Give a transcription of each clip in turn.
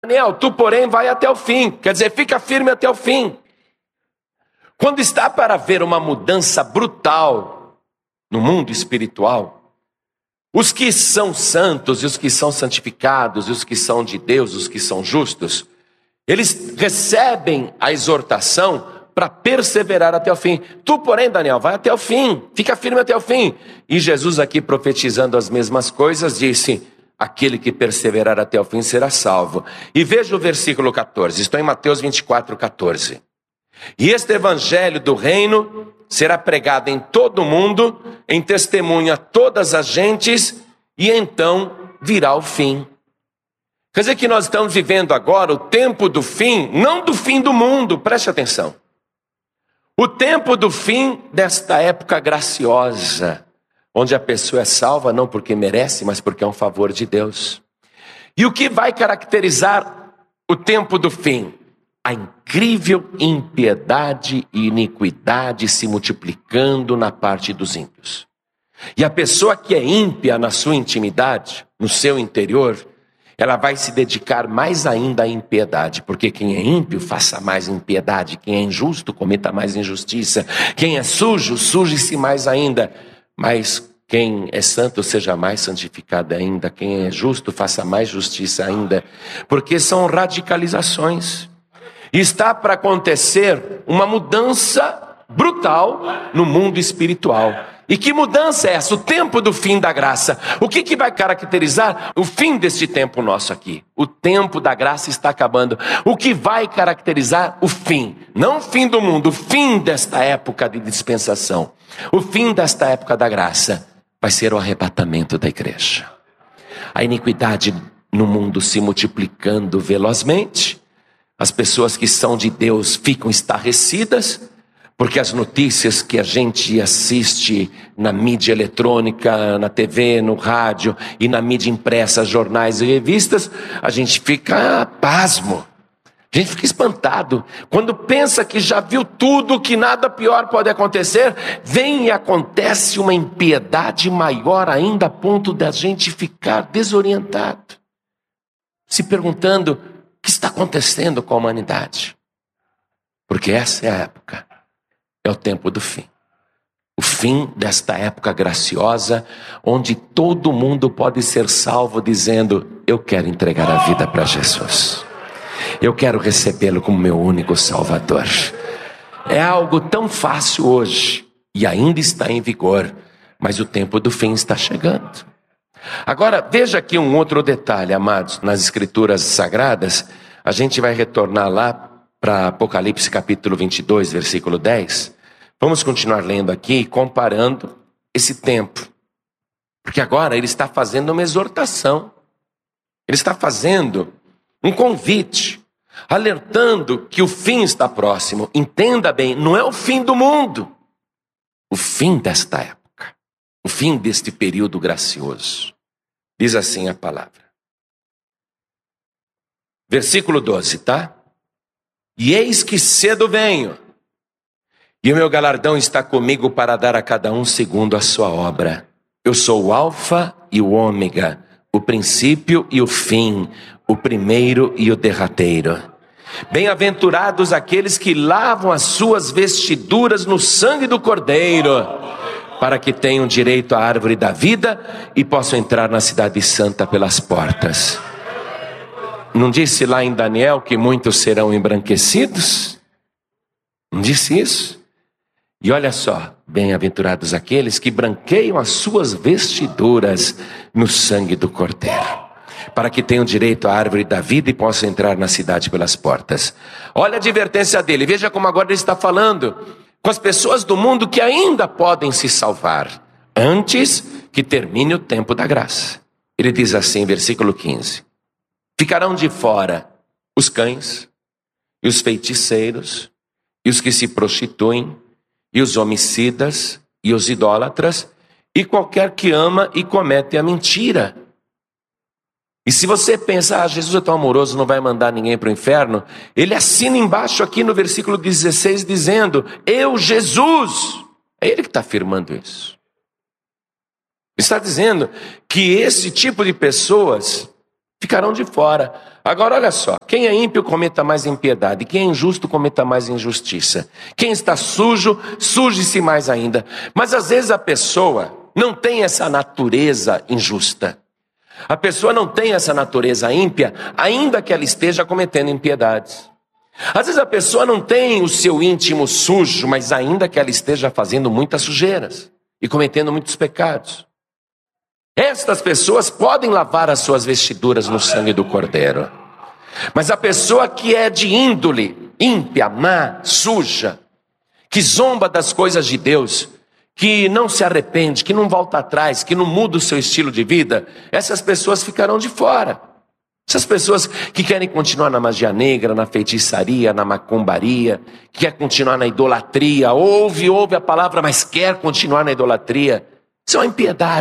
Daniel, tu porém vai até o fim, quer dizer, fica firme até o fim. Quando está para haver uma mudança brutal no mundo espiritual, os que são santos e os que são santificados, e os que são de Deus, os que são justos, eles recebem a exortação para perseverar até o fim. Tu, porém, Daniel, vai até o fim, fica firme até o fim. E Jesus aqui profetizando as mesmas coisas, disse: aquele que perseverar até o fim será salvo. E veja o versículo 14, estou em Mateus 24, 14. E este evangelho do reino será pregado em todo o mundo, em testemunho a todas as gentes, e então virá o fim. Quer dizer que nós estamos vivendo agora o tempo do fim, não do fim do mundo, preste atenção. O tempo do fim desta época graciosa, onde a pessoa é salva não porque merece, mas porque é um favor de Deus. E o que vai caracterizar o tempo do fim? A incrível impiedade e iniquidade se multiplicando na parte dos ímpios. E a pessoa que é ímpia na sua intimidade, no seu interior, ela vai se dedicar mais ainda à impiedade, porque quem é ímpio faça mais impiedade, quem é injusto cometa mais injustiça, quem é sujo, suje-se mais ainda, mas quem é santo seja mais santificado ainda, quem é justo faça mais justiça ainda, porque são radicalizações. E está para acontecer uma mudança brutal no mundo espiritual. E que mudança é essa? O tempo do fim da graça. O que vai caracterizar o fim deste tempo nosso aqui? O tempo da graça está acabando. O que vai caracterizar o fim? Não o fim do mundo, o fim desta época de dispensação. O fim desta época da graça vai ser o arrebatamento da igreja. A iniquidade no mundo se multiplicando velozmente. As pessoas que são de Deus ficam estarrecidas, porque as notícias que a gente assiste na mídia eletrônica, na TV, no rádio e na mídia impressa, jornais e revistas, a gente fica pasmo, a gente fica espantado. Quando pensa que já viu tudo, que nada pior pode acontecer, vem e acontece uma impiedade maior ainda, a ponto da gente ficar desorientado, se perguntando: o que está acontecendo com a humanidade? Porque essa é a época. É o tempo do fim. O fim desta época graciosa, onde todo mundo pode ser salvo dizendo: eu quero entregar a vida para Jesus. Eu quero recebê-lo como meu único Salvador. É algo tão fácil hoje e ainda está em vigor, mas o tempo do fim está chegando. Agora, veja aqui um outro detalhe, amados, nas Escrituras Sagradas. A gente vai retornar lá para Apocalipse capítulo 22, versículo 10. Vamos continuar lendo aqui, comparando esse tempo. Porque agora ele está fazendo uma exortação. Ele está fazendo um convite, alertando que o fim está próximo. Entenda bem, não é o fim do mundo. O fim desta época. O fim deste período gracioso. Diz assim a palavra. Versículo 12, tá? E eis que cedo venho, e o meu galardão está comigo para dar a cada um segundo a sua obra. Eu sou o Alfa e o Ômega, o princípio e o fim, o primeiro e o derradeiro. Bem-aventurados aqueles que lavam as suas vestiduras no sangue do Cordeiro, para que tenham direito à árvore da vida e possam entrar na cidade santa pelas portas. Não disse lá em Daniel que muitos serão embranquecidos? Não disse isso? E olha só, bem-aventurados aqueles que branqueiam as suas vestiduras no sangue do Cordeiro, para que tenham direito à árvore da vida e possam entrar na cidade pelas portas. Olha a advertência dele, veja como agora ele está falando com as pessoas do mundo que ainda podem se salvar, antes que termine o tempo da graça. Ele diz assim, versículo 15. Ficarão de fora os cães, e os feiticeiros, e os que se prostituem, e os homicidas, e os idólatras, e qualquer que ama e comete a mentira. E se você pensa, Jesus é tão amoroso, não vai mandar ninguém para o inferno, ele assina embaixo aqui no versículo 16, dizendo, eu, Jesus, é ele que está afirmando isso. Ele está dizendo que esse tipo de pessoas ficarão de fora. Agora olha só, quem é ímpio cometa mais impiedade, quem é injusto cometa mais injustiça. Quem está sujo, suje-se mais ainda. Mas às vezes a pessoa não tem essa natureza injusta. A pessoa não tem essa natureza ímpia, ainda que ela esteja cometendo impiedades. Às vezes a pessoa não tem o seu íntimo sujo, mas ainda que ela esteja fazendo muitas sujeiras e cometendo muitos pecados. Estas pessoas podem lavar as suas vestiduras no sangue do Cordeiro. Mas a pessoa que é de índole ímpia, má, suja, que zomba das coisas de Deus, que não se arrepende, que não volta atrás, que não muda o seu estilo de vida, essas pessoas ficarão de fora. Essas pessoas que querem continuar na magia negra, na feitiçaria, na macumbaria, que quer continuar na idolatria, ouve a palavra, mas quer continuar na idolatria. Isso é uma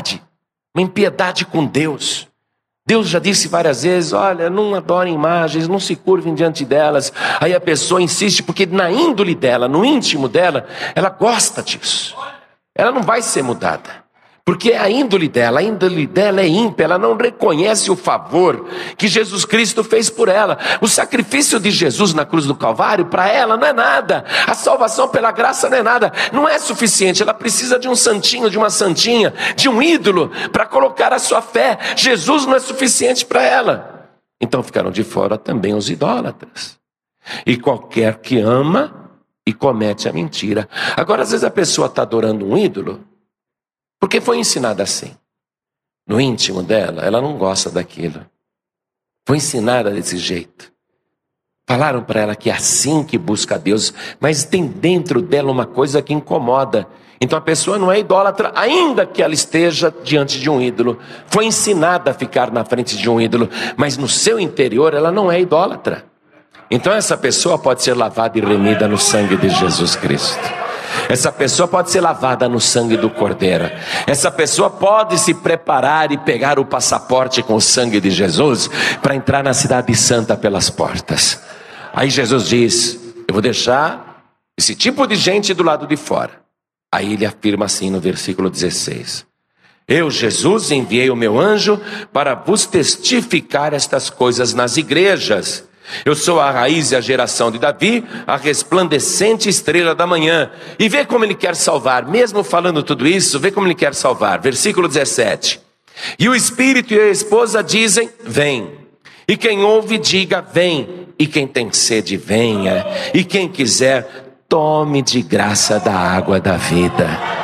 impiedade com Deus. Deus já disse várias vezes, olha, não adorem imagens, não se curvem diante delas. Aí a pessoa insiste, porque na índole dela, no íntimo dela, ela gosta disso. Ela não vai ser mudada. Porque a índole dela é ímpia, ela não reconhece o favor que Jesus Cristo fez por ela. O sacrifício de Jesus na cruz do Calvário, para ela, não é nada. A salvação pela graça não é nada, não é suficiente. Ela precisa de um santinho, de uma santinha, de um ídolo, para colocar a sua fé. Jesus não é suficiente para ela. Então ficaram de fora também os idólatras. E qualquer que ama e comete a mentira. Agora, às vezes a pessoa está adorando um ídolo, porque foi ensinada assim. No íntimo dela, ela não gosta daquilo. Foi ensinada desse jeito. Falaram para ela que é assim que busca Deus, mas tem dentro dela uma coisa que incomoda. Então a pessoa não é idólatra, ainda que ela esteja diante de um ídolo. Foi ensinada a ficar na frente de um ídolo, mas no seu interior ela não é idólatra. Então essa pessoa pode ser lavada e remida no sangue de Jesus Cristo. Essa pessoa pode ser lavada no sangue do Cordeiro. Essa pessoa pode se preparar e pegar o passaporte com o sangue de Jesus para entrar na cidade santa pelas portas. Aí Jesus diz, eu vou deixar esse tipo de gente do lado de fora. Aí ele afirma assim no versículo 16. Eu, Jesus, enviei o meu anjo para vos testificar estas coisas nas igrejas. Eu sou a raiz e a geração de Davi, a resplandecente estrela da manhã. E vê como ele quer salvar, mesmo falando tudo isso, vê como ele quer salvar. Versículo 17. E o Espírito e a esposa dizem, vem. E quem ouve, diga, vem. E quem tem sede, venha. E quem quiser, tome de graça da água da vida.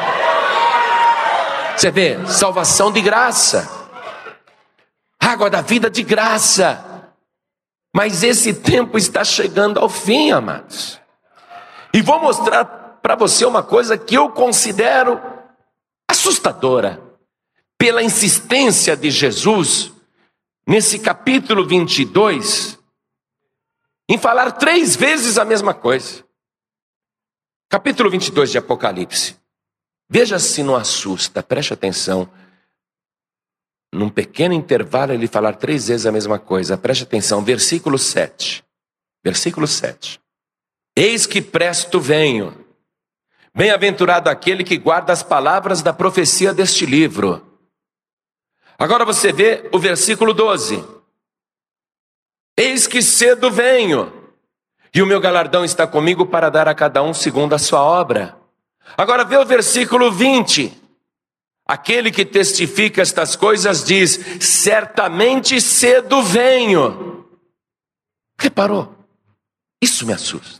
Você vê, salvação de graça. Água da vida de graça. Mas esse tempo está chegando ao fim, amados. E vou mostrar para você uma coisa que eu considero assustadora. Pela insistência de Jesus, nesse capítulo 22, em falar 3 vezes a mesma coisa. Capítulo 22 de Apocalipse. Veja se não assusta, preste atenção. Num pequeno intervalo ele falar 3 vezes a mesma coisa. Preste atenção, versículo 7. Versículo 7. Eis que presto venho. Bem-aventurado aquele que guarda as palavras da profecia deste livro. Agora você vê o versículo 12. Eis que cedo venho. E o meu galardão está comigo para dar a cada um segundo a sua obra. Agora vê o versículo 20. Aquele que testifica estas coisas diz, certamente cedo venho. Reparou? Isso me assusta.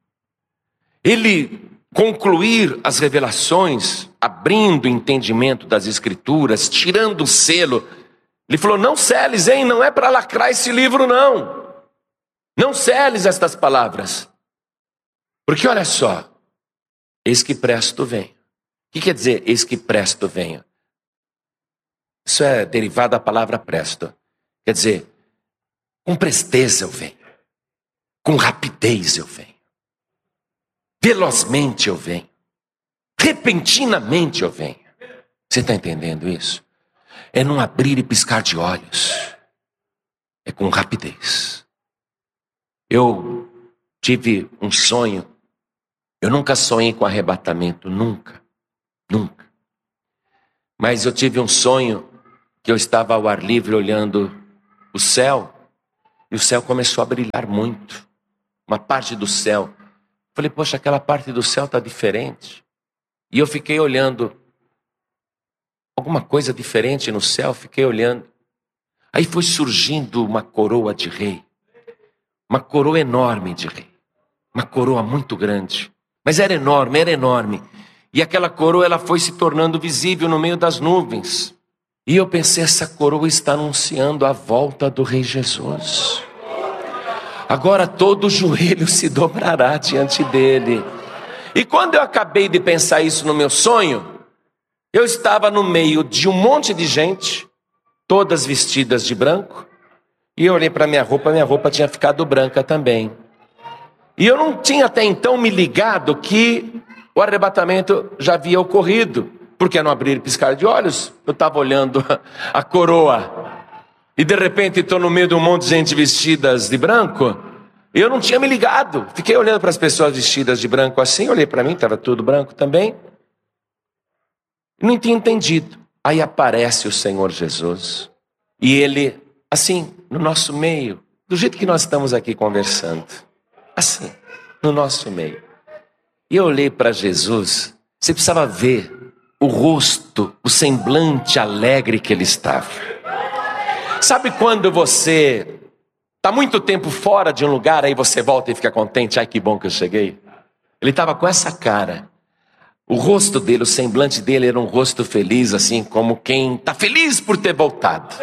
Ele concluir as revelações, abrindo o entendimento das escrituras, tirando o selo. Ele falou, não seles, hein? Não é para lacrar esse livro, não. Não seles estas palavras. Porque olha só, eis que presto venho. O que quer dizer, eis que presto venho? Isso é derivado da palavra presto. Quer dizer, com presteza eu venho. Com rapidez eu venho. Velozmente eu venho. Repentinamente eu venho. Você está entendendo isso? É num abrir e piscar de olhos. É com rapidez. Eu tive um sonho. Eu nunca sonhei com arrebatamento, nunca. Nunca. Mas eu tive um sonho que eu estava ao ar livre olhando o céu, e o céu começou a brilhar muito. Uma parte do céu. Falei, poxa, aquela parte do céu está diferente. E eu fiquei olhando, alguma coisa diferente no céu, fiquei olhando. Aí foi surgindo uma coroa de rei. Uma coroa enorme de rei. Uma coroa muito grande. Mas era enorme, era enorme. E aquela coroa, ela foi se tornando visível no meio das nuvens. E eu pensei, essa coroa está anunciando a volta do Rei Jesus. Agora todo joelho se dobrará diante dele. E quando eu acabei de pensar isso no meu sonho, eu estava no meio de um monte de gente, todas vestidas de branco, e eu olhei para minha roupa tinha ficado branca também. E eu não tinha até então me ligado que o arrebatamento já havia ocorrido, porque não abrir e piscar de olhos, eu estava olhando a coroa, e de repente estou no meio de um monte de gente vestidas de branco, e eu não tinha me ligado, fiquei olhando para as pessoas vestidas de branco assim, olhei para mim, estava tudo branco também, não tinha entendido. Aí aparece o Senhor Jesus, e Ele, assim, no nosso meio, do jeito que nós estamos aqui conversando, assim, no nosso meio. E eu olhei para Jesus, você precisava ver o rosto, o semblante alegre que ele estava. Sabe quando você está muito tempo fora de um lugar, aí você volta e fica contente, ai que bom que eu cheguei? Ele estava com essa cara. O rosto dele, o semblante dele era um rosto feliz, assim, como quem está feliz por ter voltado.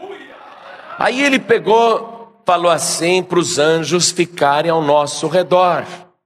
Aí ele pegou, falou assim para os anjos ficarem ao nosso redor.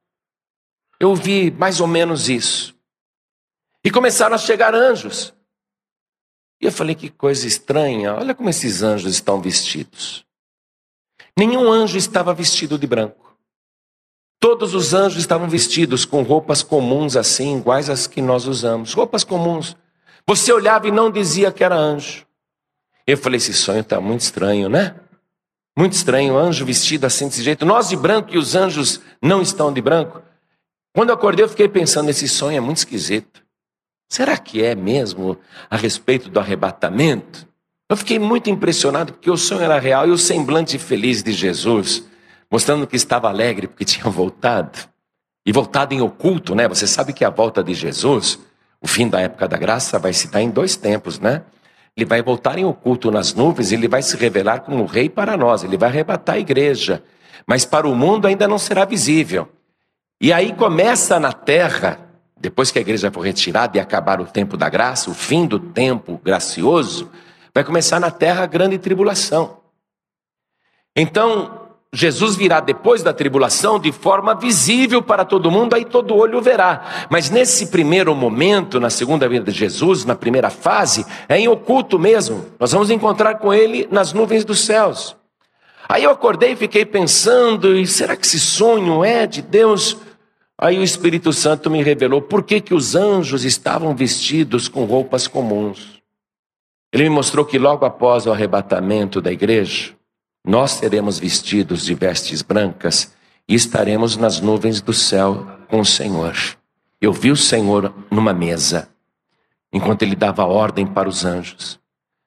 Eu vi mais ou menos isso. E começaram a chegar anjos. E eu falei, que coisa estranha, olha como esses anjos estão vestidos. Nenhum anjo estava vestido de branco. Todos os anjos estavam vestidos com roupas comuns assim, iguais às que nós usamos. Roupas comuns. Você olhava e não dizia que era anjo. Eu falei, esse sonho está muito estranho, né? Muito estranho, anjo vestido assim desse jeito. Nós de branco e os anjos não estão de branco. Quando eu acordei, eu fiquei pensando, esse sonho é muito esquisito. Será que é mesmo a respeito do arrebatamento? Eu fiquei muito impressionado porque o sonho era real e o semblante feliz de Jesus, mostrando que estava alegre porque tinha voltado. E voltado em oculto, né? Você sabe que a volta de Jesus, o fim da época da graça, vai se dar em 2 tempos, né? Ele vai voltar em oculto nas nuvens, ele vai se revelar como rei para nós, ele vai arrebatar a igreja. Mas para o mundo ainda não será visível. E aí começa na terra, depois que a igreja for retirada e acabar o tempo da graça, o fim do tempo gracioso, vai começar na terra a grande tribulação. Então, Jesus virá depois da tribulação de forma visível para todo mundo, aí todo olho verá. Mas nesse primeiro momento, na segunda vinda de Jesus, na primeira fase, é em oculto mesmo. Nós vamos encontrar com Ele nas nuvens dos céus. Aí eu acordei e fiquei pensando, e será que esse sonho é de Deus? Aí o Espírito Santo me revelou por que os anjos estavam vestidos com roupas comuns. Ele me mostrou que logo após o arrebatamento da igreja, nós seremos vestidos de vestes brancas e estaremos nas nuvens do céu com o Senhor. Eu vi o Senhor numa mesa, enquanto ele dava ordem para os anjos.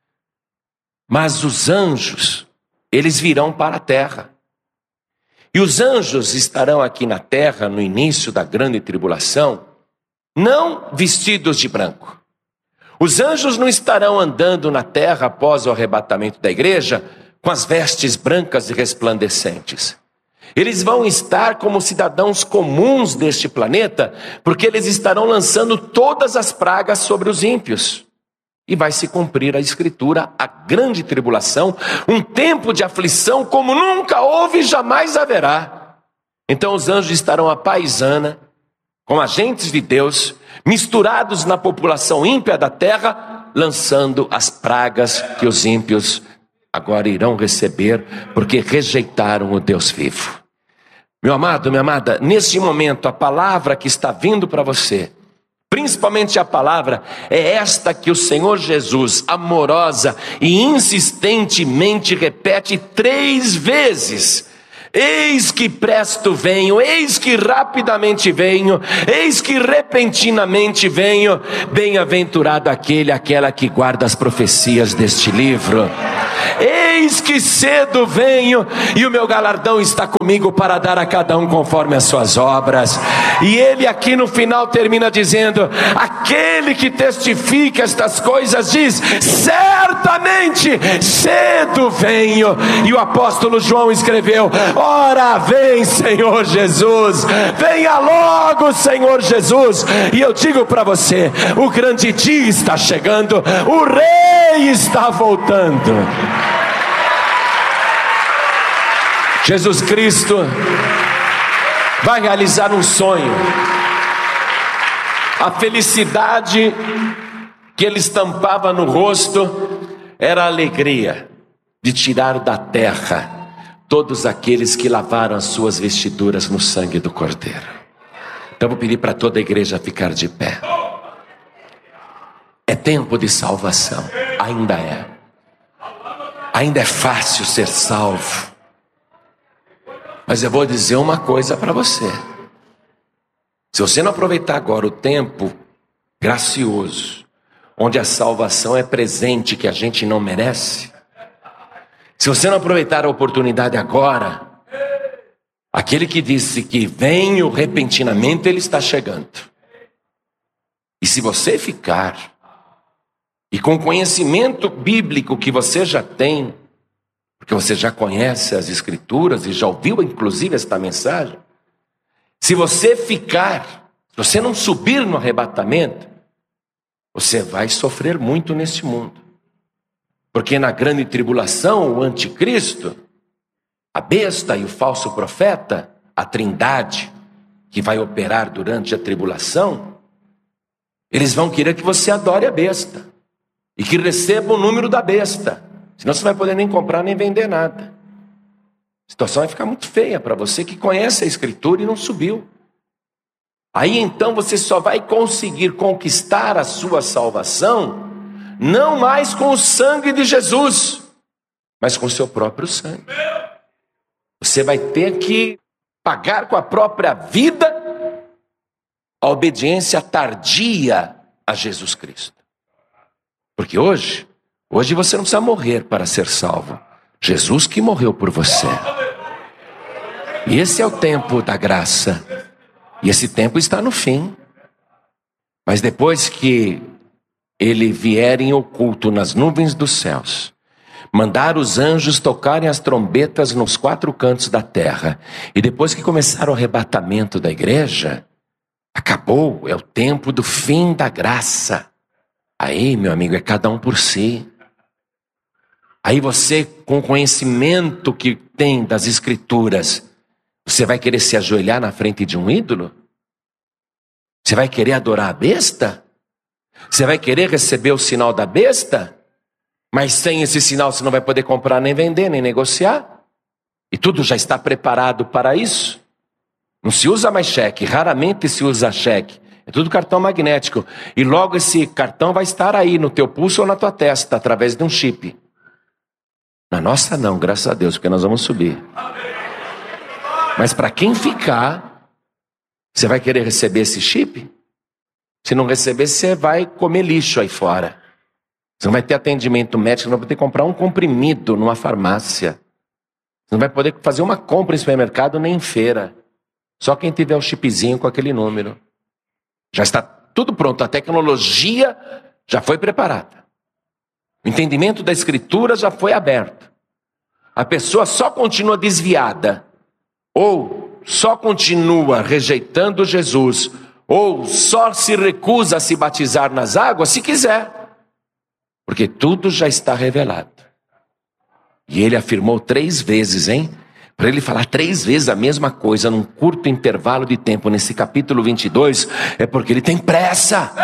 Mas os anjos, eles virão para a terra. E os anjos estarão aqui na terra no início da grande tribulação, não vestidos de branco. Os anjos não estarão andando na terra após o arrebatamento da igreja com as vestes brancas e resplandecentes. Eles vão estar como cidadãos comuns deste planeta, porque eles estarão lançando todas as pragas sobre os ímpios. E vai se cumprir a escritura, a grande tribulação, um tempo de aflição como nunca houve e jamais haverá. Então os anjos estarão à paisana, com agentes de Deus, misturados na população ímpia da terra, lançando as pragas que os ímpios agora irão receber, porque rejeitaram o Deus vivo. Meu amado, minha amada, nesse momento a palavra que está vindo para você, principalmente a palavra, é esta que o Senhor Jesus, amorosa e insistentemente repete 3 vezes. Eis que presto venho, eis que rapidamente venho, eis que repentinamente venho. Bem-aventurado aquela que guarda as profecias deste livro. Eis que cedo venho, e o meu galardão está comigo para dar a cada um conforme as suas obras. E ele aqui no final termina dizendo: aquele que testifica estas coisas diz: certamente cedo venho. E o apóstolo João escreveu: ora vem, Senhor Jesus, venha logo, Senhor Jesus. E eu digo para você, o grande dia está chegando, o rei está voltando. Jesus Cristo vai realizar um sonho. A felicidade que ele estampava no rosto era a alegria de tirar da terra todos aqueles que lavaram as suas vestiduras no sangue do Cordeiro. Então vou pedir para toda a igreja ficar de pé. É tempo de salvação, ainda é. Ainda é fácil ser salvo. Mas eu vou dizer uma coisa para você. Se você não aproveitar agora o tempo gracioso, onde a salvação é presente que a gente não merece, se você não aproveitar a oportunidade agora, aquele que disse que venho repentinamente, ele está chegando. E se você ficar, e com o conhecimento bíblico que você já tem, porque você já conhece as Escrituras e já ouviu inclusive esta mensagem, se você ficar, se você não subir no arrebatamento, você vai sofrer muito neste mundo. Porque na grande tribulação, o anticristo, a besta e o falso profeta, a trindade que vai operar durante a tribulação, eles vão querer que você adore a besta e que receba o número da besta. Senão você não vai poder nem comprar nem vender nada. A situação vai ficar muito feia para você que conhece a Escritura e não subiu. Aí então você só vai conseguir conquistar a sua salvação, não mais com o sangue de Jesus, mas com o seu próprio sangue. Você vai ter que pagar com a própria vida a obediência tardia a Jesus Cristo. Porque hoje você não precisa morrer para ser salvo. Jesus que morreu por você. E esse é o tempo da graça. E esse tempo está no fim. Mas depois que ele vier em oculto nas nuvens dos céus, mandar os anjos tocarem as trombetas nos 4 cantos da terra, e depois que começar o arrebatamento da igreja, acabou, é o tempo do fim da graça. Aí, meu amigo, é cada um por si. Aí você, com o conhecimento que tem das Escrituras, você vai querer se ajoelhar na frente de um ídolo? Você vai querer adorar a besta? Você vai querer receber o sinal da besta? Mas sem esse sinal você não vai poder comprar, nem vender, nem negociar? E tudo já está preparado para isso? Não se usa mais cheque, raramente se usa cheque. É tudo cartão magnético. E logo esse cartão vai estar aí no teu pulso ou na tua testa, através de um chip. Na nossa não, graças a Deus, porque nós vamos subir. Mas para quem ficar, você vai querer receber esse chip? Se não receber, você vai comer lixo aí fora. Você não vai ter atendimento médico, não vai poder comprar um comprimido numa farmácia. Você não vai poder fazer uma compra em supermercado nem em feira. Só quem tiver o chipzinho com aquele número. Já está tudo pronto, a tecnologia já foi preparada. O entendimento da Escritura já foi aberto. A pessoa só continua desviada, ou só continua rejeitando Jesus, ou só se recusa a se batizar nas águas se quiser. Porque tudo já está revelado. E ele afirmou 3 vezes, para ele falar 3 vezes a mesma coisa num curto intervalo de tempo, nesse capítulo 22, é porque ele tem pressa.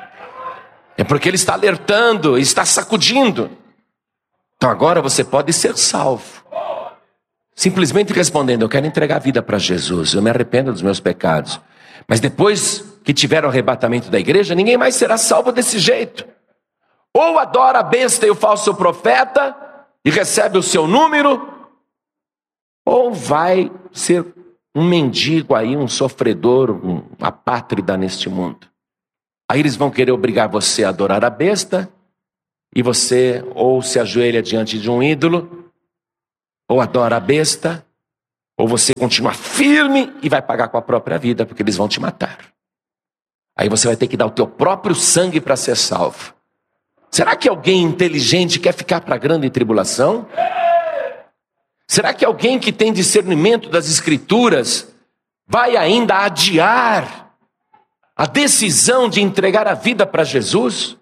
É porque ele está alertando, está sacudindo. Então agora você pode ser salvo. Simplesmente respondendo: eu quero entregar a vida para Jesus, eu me arrependo dos meus pecados. Mas depois que tiver o arrebatamento da igreja, ninguém mais será salvo desse jeito. Ou adora a besta e o falso profeta e recebe o seu número, ou vai ser um mendigo aí, um sofredor, um apátrida neste mundo. Aí eles vão querer obrigar você a adorar a besta, e você ou se ajoelha diante de um ídolo, ou adora a besta, ou você continua firme e vai pagar com a própria vida, porque eles vão te matar. Aí você vai ter que dar o teu próprio sangue para ser salvo. Será que alguém inteligente quer ficar para a grande tribulação? Será que alguém que tem discernimento das Escrituras vai ainda adiar a decisão de entregar a vida para Jesus?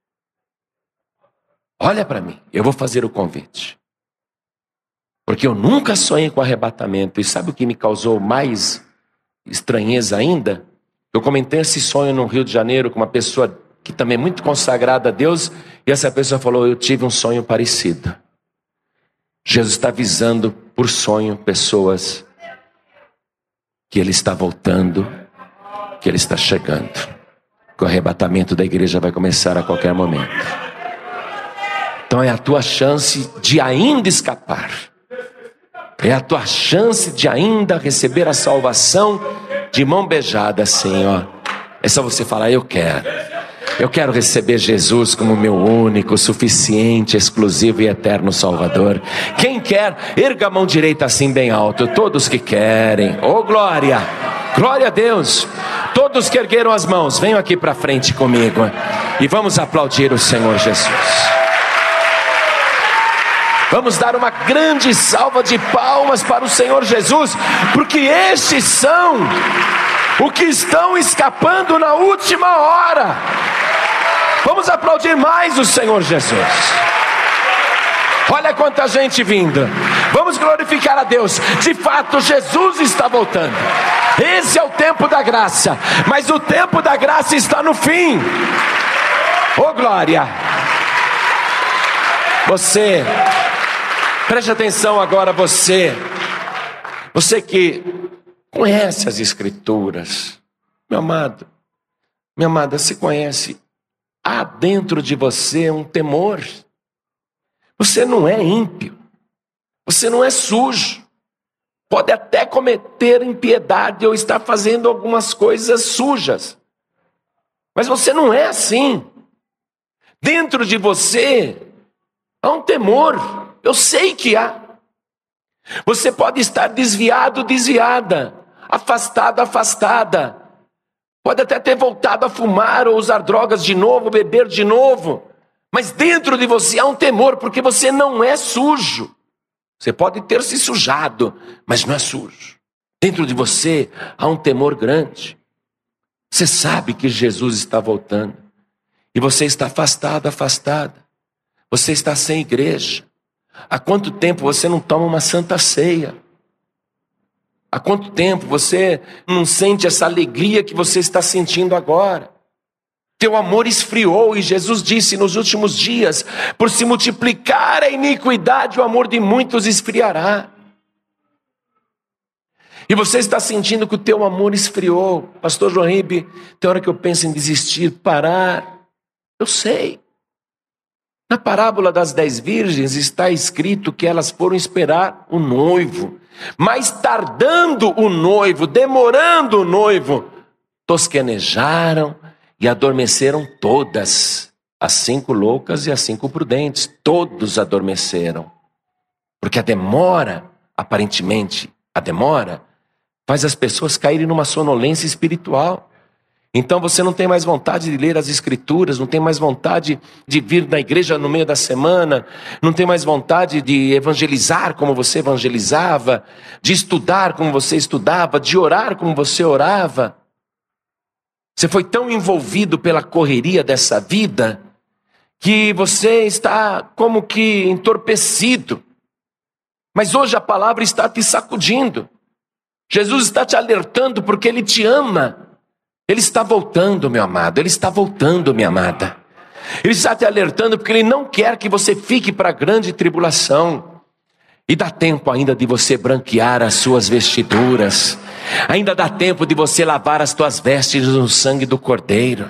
Olha para mim, eu vou fazer o convite. Porque eu nunca sonhei com arrebatamento. E sabe o que me causou mais estranheza ainda? Eu comentei esse sonho no Rio de Janeiro com uma pessoa que também é muito consagrada a Deus. E essa pessoa falou, eu tive um sonho parecido. Jesus está avisando por sonho pessoas que Ele está voltando, que Ele está chegando. Que o arrebatamento da igreja vai começar a qualquer momento. Então é a tua chance de ainda escapar. É a tua chance de ainda receber a salvação de mão beijada, assim, ó. É só você falar, eu quero receber Jesus como meu único, suficiente, exclusivo e eterno Salvador. Quem quer, erga a mão direita assim bem alto. Todos que querem, oh glória, glória a Deus. Todos que ergueram as mãos, venham aqui para frente comigo e vamos aplaudir o Senhor Jesus. Vamos dar uma grande salva de palmas para o Senhor Jesus, porque estes são os que estão escapando na última hora. Vamos aplaudir mais o Senhor Jesus. Olha quanta gente vindo. Vamos glorificar a Deus. De fato, Jesus está voltando. Esse é o tempo da graça. Mas o tempo da graça está no fim. Oh glória. Você, preste atenção agora, você que conhece as Escrituras, meu amado, minha amada, você conhece. Há dentro de você um temor. Você não é ímpio. Você não é sujo. Pode até cometer impiedade ou estar fazendo algumas coisas sujas. Mas você não é assim. Dentro de você há um temor. Eu sei que há. Você pode estar desviado, desviada. Afastado, afastada. Pode até ter voltado a fumar ou usar drogas de novo, beber de novo. Mas dentro de você há um temor, porque você não é sujo. Você pode ter se sujado, mas não é sujo. Dentro de você há um temor grande. Você sabe que Jesus está voltando. E você está afastado, afastada. Você está sem igreja. Há quanto tempo você não toma uma santa ceia? Há quanto tempo você não sente essa alegria que você está sentindo agora? Teu amor esfriou e Jesus disse nos últimos dias, por se multiplicar a iniquidade, o amor de muitos esfriará. E você está sentindo que o teu amor esfriou. Pastor João Ribe, tem hora que eu penso em desistir, parar. Eu sei. Na parábola das 10 virgens está escrito que elas foram esperar o noivo. Mas tardando o noivo, demorando o noivo, tosquenejaram e adormeceram todas. As 5 loucas e as 5 prudentes, todos adormeceram. Porque a demora, aparentemente, a demora, faz as pessoas caírem numa sonolência espiritual. Então você não tem mais vontade de ler as Escrituras, não tem mais vontade de vir na igreja no meio da semana, não tem mais vontade de evangelizar como você evangelizava, de estudar como você estudava, de orar como você orava. Você foi tão envolvido pela correria dessa vida, que você está como que entorpecido. Mas hoje a palavra está te sacudindo. Jesus está te alertando porque Ele te ama. Ele está voltando, meu amado. Ele está voltando, minha amada. Ele está te alertando porque Ele não quer que você fique para a grande tribulação. E dá tempo ainda de você branquear as suas vestiduras. Ainda dá tempo de você lavar as tuas vestes no sangue do Cordeiro.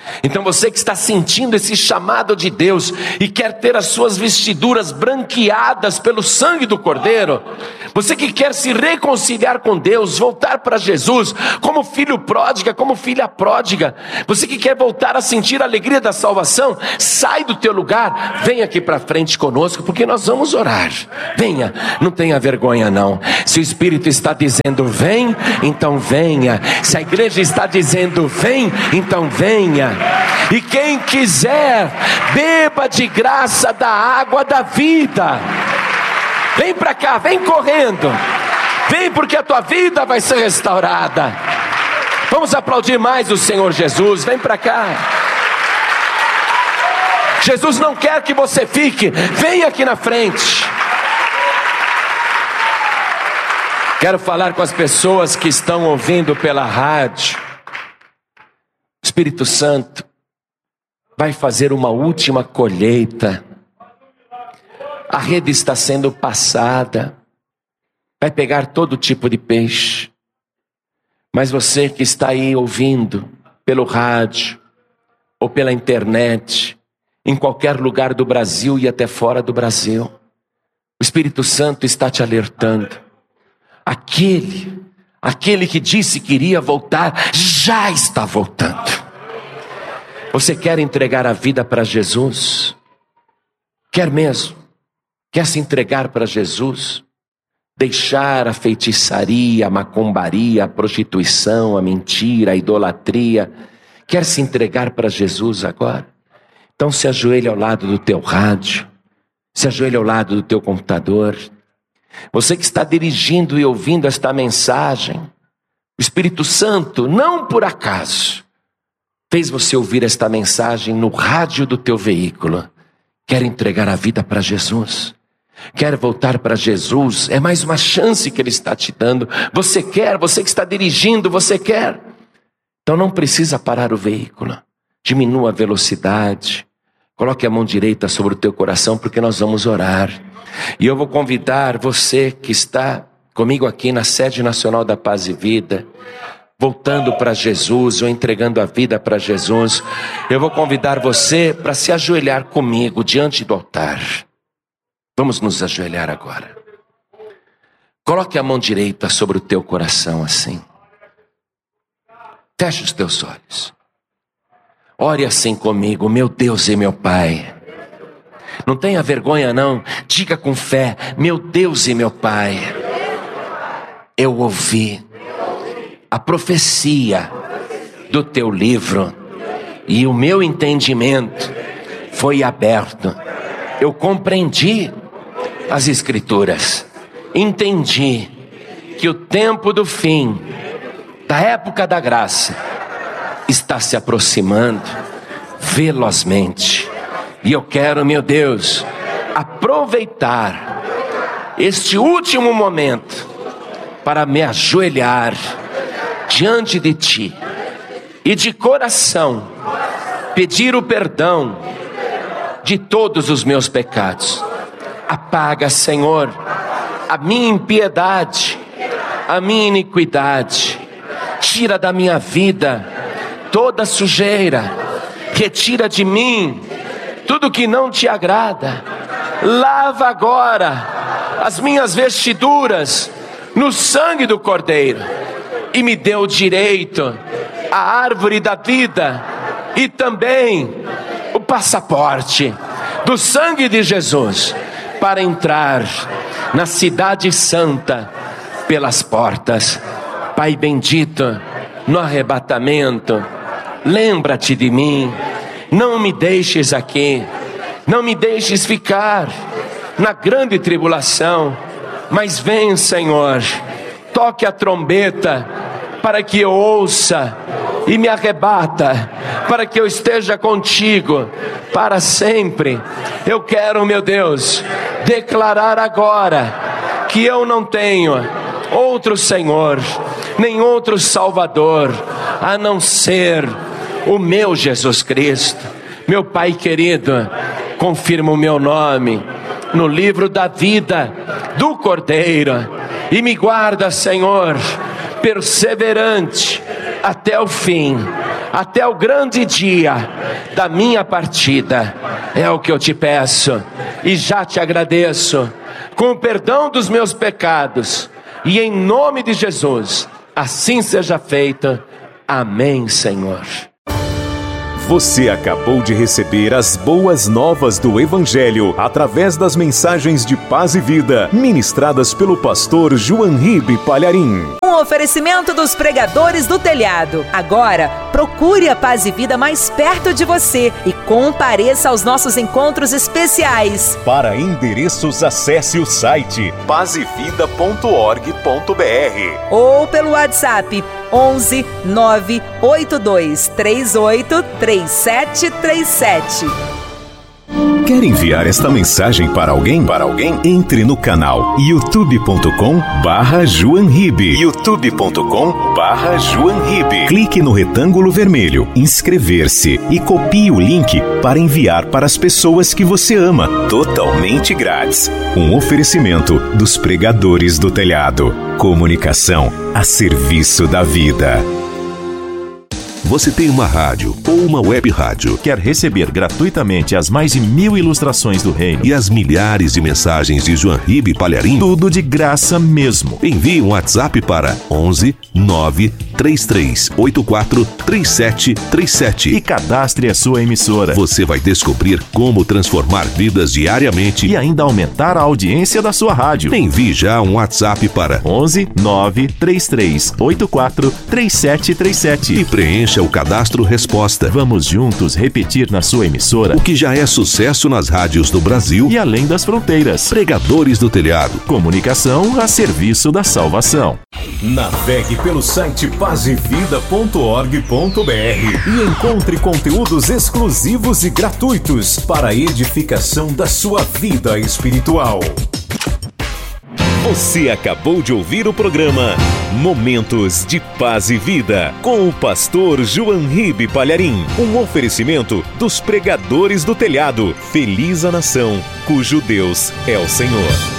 Então você que está sentindo esse chamado de Deus e quer ter as suas vestiduras branqueadas pelo sangue do Cordeiro, você que quer se reconciliar com Deus, voltar para Jesus, como filho pródiga, como filha pródiga, você que quer voltar a sentir a alegria da salvação, sai do teu lugar, vem aqui para frente conosco, porque nós vamos orar. Venha, não tenha vergonha não. Se o Espírito está dizendo vem, então venha. Se a igreja está dizendo vem, então venha. E quem quiser, beba de graça da água da vida. Vem para cá, vem correndo. Vem, porque a tua vida vai ser restaurada. Vamos aplaudir mais o Senhor Jesus. Vem para cá. Jesus não quer que você fique. Vem aqui na frente. Quero falar com as pessoas que estão ouvindo pela rádio. O Espírito Santo vai fazer uma última colheita. A rede está sendo passada. Vai pegar todo tipo de peixe. Mas você que está aí ouvindo pelo rádio ou pela internet, em qualquer lugar do Brasil e até fora do Brasil, o Espírito Santo está te alertando. Aquele que disse que iria voltar, já está voltando. Você quer entregar a vida para Jesus? Quer mesmo? Quer se entregar para Jesus? Deixar a feitiçaria, a macumbaria, a prostituição, a mentira, a idolatria? Quer se entregar para Jesus agora? Então se ajoelhe ao lado do teu rádio, se ajoelhe ao lado do teu computador. Você que está dirigindo e ouvindo esta mensagem, o Espírito Santo, não por acaso, fez você ouvir esta mensagem no rádio do teu veículo. Quer entregar a vida para Jesus? Quer voltar para Jesus? É mais uma chance que Ele está te dando. Você quer? Você que está dirigindo, você quer? Então não precisa parar o veículo. Diminua a velocidade. Coloque a mão direita sobre o teu coração, porque nós vamos orar. E eu vou convidar você que está comigo aqui na sede nacional da Paz e Vida, voltando para Jesus ou entregando a vida para Jesus, eu vou convidar você para se ajoelhar comigo diante do altar. Vamos nos ajoelhar agora. Coloque a mão direita sobre o teu coração assim. Feche os teus olhos. Ore assim comigo: meu Deus e meu Pai. Não tenha vergonha não, diga com fé: meu Deus e meu Pai, eu ouvi a profecia do teu livro e o meu entendimento foi aberto. Eu compreendi as Escrituras, entendi que o tempo do fim, da época da graça, está se aproximando velozmente. E eu quero, meu Deus, aproveitar este último momento para me ajoelhar diante de Ti e de coração pedir o perdão de todos os meus pecados. Apaga, Senhor, a minha impiedade, a minha iniquidade. Tira da minha vida toda sujeira. Retira de mim tudo que não Te agrada. Lava agora as minhas vestiduras no sangue do Cordeiro e me dê o direito à árvore da vida e também o passaporte do sangue de Jesus para entrar na cidade santa pelas portas. Pai bendito, no arrebatamento, lembra-te de mim. Não me deixes aqui, não me deixes ficar na grande tribulação, mas vem, Senhor, toque a trombeta para que eu ouça e me arrebata, para que eu esteja contigo para sempre. Eu quero, meu Deus, declarar agora que eu não tenho outro Senhor, nem outro Salvador, a não ser o meu Jesus Cristo. Meu Pai querido, confirma o meu nome no livro da vida do Cordeiro e me guarda, Senhor, perseverante até o fim, até o grande dia da minha partida. É o que eu te peço e já te agradeço, com o perdão dos meus pecados, e em nome de Jesus, assim seja feito. Amém, Senhor. Você acabou de receber as boas novas do Evangelho através das mensagens de paz e vida, ministradas pelo pastor João Ribe Palharim. Um oferecimento dos Pregadores do Telhado. Agora, procure a Paz e Vida mais perto de você e compareça aos nossos encontros especiais. Para endereços, acesse o site pazevida.org.br ou pelo WhatsApp 11 982 38 3737. Quer enviar esta mensagem para alguém? Entre no canal youtube.com/JoãoRibe. youtube.com/JoãoRibe. Clique no retângulo vermelho, inscrever-se e copie o link para enviar para as pessoas que você ama, totalmente grátis. Um oferecimento dos Pregadores do Telhado. Comunicação a serviço da vida. Você tem uma rádio ou uma web rádio? Quer receber gratuitamente as mais de 1000 ilustrações do reino e as milhares de mensagens de João Ribe Palharim? Tudo de graça mesmo. Envie um WhatsApp para 11 9 3384 3737 e cadastre a sua emissora. Você vai descobrir como transformar vidas diariamente e ainda aumentar a audiência da sua rádio. Envie já um WhatsApp para 11 9 3384 3737 e preencha o cadastro resposta. Vamos juntos repetir na sua emissora o que já é sucesso nas rádios do Brasil e além das fronteiras. Pregadores do Telhado. Comunicação a serviço da salvação. Navegue pelo site pazevida.org.br e encontre conteúdos exclusivos e gratuitos para a edificação da sua vida espiritual. Você acabou de ouvir o programa Momentos de Paz e Vida com o pastor João Ribe Palharim. Um oferecimento dos Pregadores do Telhado. Feliz a nação cujo Deus é o Senhor.